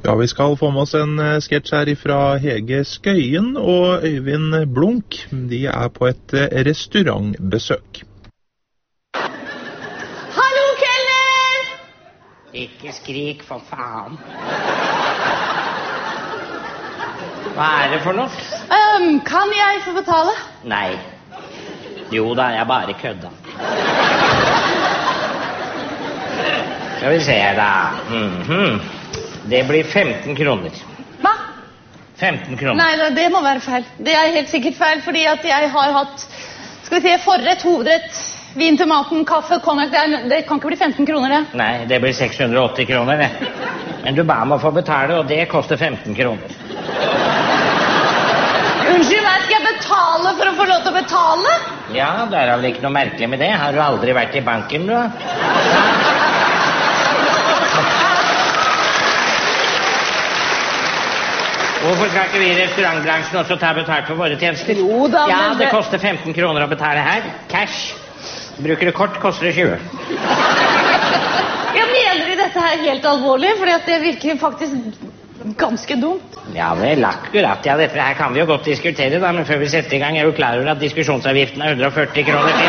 Ja, vi skal få med oss en sketsj her fra Hege Skøyen og Øyvind Blunk. De er på et restaurantbesøk. Hallo, kelner! Ikke skrik, for faen. Hva det for noe? Kan jeg få betale? Nei. Jo da, jeg bare kødda. Skal vi se her da. Det blir 15 kroner. Hva? 15 kroner. Nei, det må være feil. Det helt sikkert feil, fordi at jeg har hatt, skal vi se, forrett, hovedrett, vin til maten, kaffe, konjakk. Det kan ikke bli 15 kroner, det. Nei, det blir 680 kroner, det. Men du ba meg få betale, og det koster 15 kroner. Unnskyld meg, skal jeg betale for å få lov til å betale? Ja, det vel ikke noe merkelig med det. Har du aldri vært i banken, du? Hvorfor skal ikke vi i restaurantbransjen også ta betalt for våre tjenester? Jo da, ja, men det koster 15 kroner å betale her. Cash. Bruker du kort, koster det 20. Jeg mener i dette her helt alvorlig, fordi at det virker faktisk ganske dumt. Ja vel, akkurat. Ja, dette her kan vi jo godt diskutere da, men før vi setter i gang, er du klar over at diskusjonsavgiften 140 kroner til?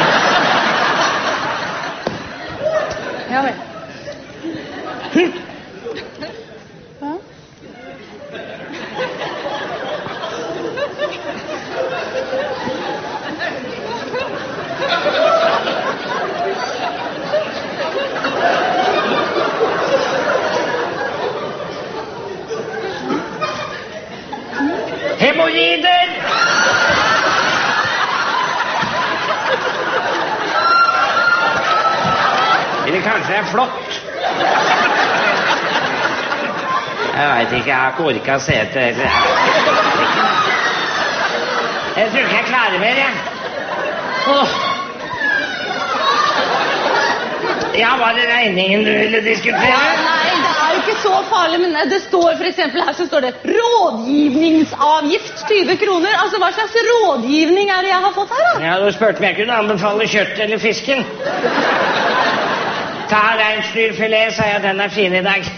Ja vel. Hemorrider! Eller kanskje det flott? Jeg vet ikke, jeg har ikke orket å se etter. Jeg tror ikke jeg klarer mer, jeg. Ja, var det regningen du ville diskutere? Nei, det jo ikke så farlig, men det står for eksempel her, så står det rådgivningsavgift 20 kroner. Altså, hva slags rådgivning det jeg har fått her, da? Ja, du spurte meg jeg kunne anbefale kjøtt eller fisken. Ta reinsdyrfilet, sa jeg, den fin i dag.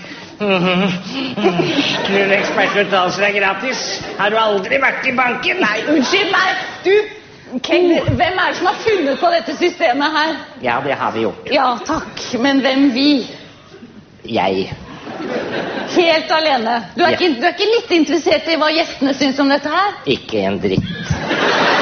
Tror du ekspertuttalelser gratis? Har du aldri vært i banken? Nei, unnskyld meg, du... Kegler, hvem det som har funnet på dette systemet her? Ja, det har vi gjort. Ja, takk. Men hvem vi? Jeg. Helt alene. Du er ikke litt interessert i hva gjestene syns om dette her? Ikke en dritt.